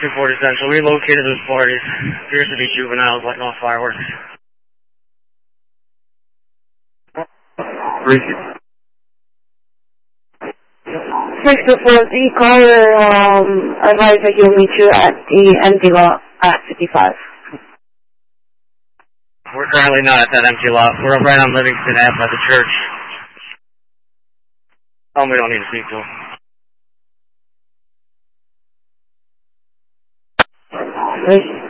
240 Central. We located those parties. Appears to be juveniles lighting off fireworks. First of all, the caller advised that he'll meet you at the empty lot at 55. We're currently not at that empty lot. We're right on Livingston Ave by the church. Oh, we don't need to speak to him.